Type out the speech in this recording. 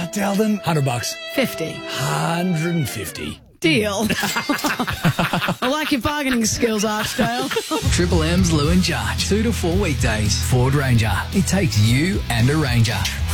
tell them? $100. 50. 150. Deal. I like your bargaining skills, Archdale. Triple M's Lou and Jarge. 2 to 4 weekdays. Ford Ranger. It takes you and a Ranger.